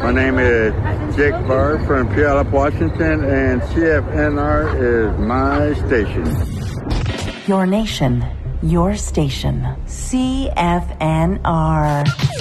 My name is Jake Barr from Puyallup, Washington, and CFNR is my station. Your nation, your station. CFNR.